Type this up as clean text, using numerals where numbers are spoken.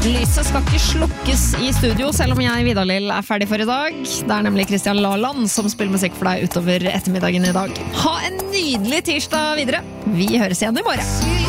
Lyset skal ikke slukkes i studio, selv om jeg, Vidar-Lill, er ferdig for i dag. Det er nemlig Christian Laland som spiller musikk for deg utover ettermiddagen i dag. Ha en nydelig tirsdag videre. Vi høres igjen i morgen.